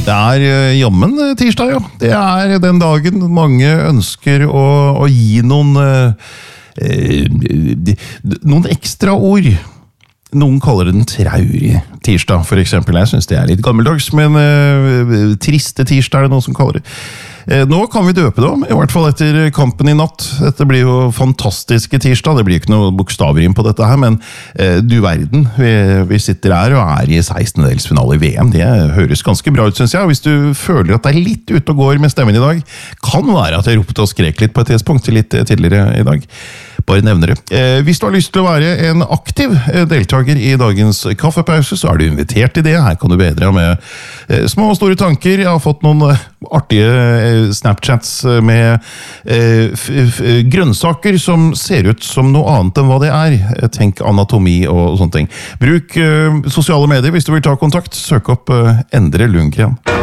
Det jammen tirsdag, ja. Det den dagen mange ønsker å gi noen ekstra ord. Noen kaller det den traurige tirsdag, for eksempel. Jeg synes det litt gammeldags, men triste tirsdag det noen som kaller det. Nå kan vi døpe det om, I hvert fall etter kampen I natt. Dette blir jo fantastiske tirsdag, det blir ikke noe bokstaver inn på dette her, men du verden, vi sitter her og I 16-delsfinale I VM. Det høres ganske bra ut, synes jeg, og hvis du føler at det litt ute og går med stemmen I dag, kan være at jeg ropte og skrek litt på et tidspunkt litt tidligere I dag. Bare nevner det. Hvis du har lyst til å være en aktiv deltaker I dagens kaffepause, så du invitert til det. Her kan du bedre med små og store tanker. Jeg har fått noen artige Snapchats med grønnsaker som ser ut som noe annet enn hva det Tenk anatomi og sånne ting. Bruk sosiale medier hvis du vil ta kontakt. Søk opp Endre Lundgren.